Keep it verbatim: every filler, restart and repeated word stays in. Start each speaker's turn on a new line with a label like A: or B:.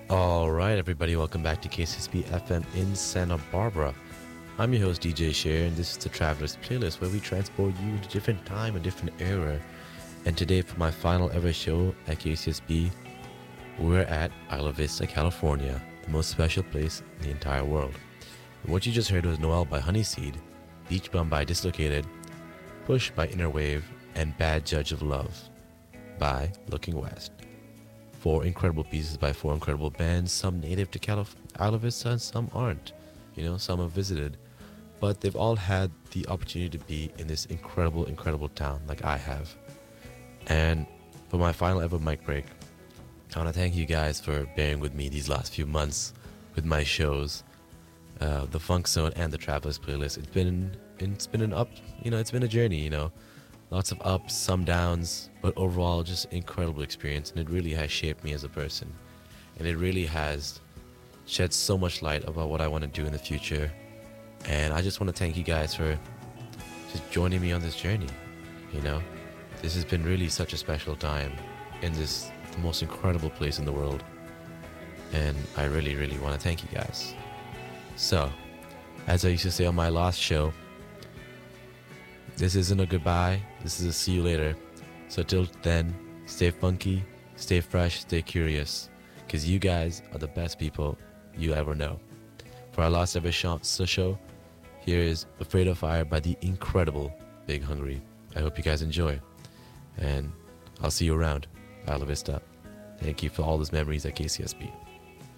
A: All right, everybody, welcome back to K C S B F M in Santa Barbara. I'm your host, D J Share, and this is the Traveler's Playlist, where we transport you to a different time, a different era. And today, for my final ever show at K C S B, we're at Isla Vista, California, the most special place in the entire world. And what you just heard was Noel by Honeyseed, Beach Bum by Dislocated, Push by Inner Wave, and Bad Judge of Love by Looking West. Four incredible pieces by four incredible bands, some native to Calif- Isla Vista and some aren't. You know, some have visited. But they've all had the opportunity to be in this incredible, incredible town like I have. And for my final ever mic break, I want to thank you guys for bearing with me these last few months with my shows, uh, the Funk Zone and the Travelers Playlist. It's been, it's been an up, you know, it's been a journey, you know. Lots of ups, some downs, but overall just incredible experience, and it really has shaped me as a person. And it really has shed so much light about what I want to do in the future. And I just want to thank you guys for just joining me on this journey. You know, this has been really such a special time in this the most incredible place in the world. And I really, really want to thank you guys. So, as I used to say on my last show, this isn't a goodbye, this is a see you later. So till then, stay funky, stay fresh, stay curious, because you guys are the best people you ever know. For our last ever show, here is Afraid of Fire by the incredible Big Hungry. I hope you guys enjoy, and I'll see you around Isla Vista. Thank you for all those memories at K C S B.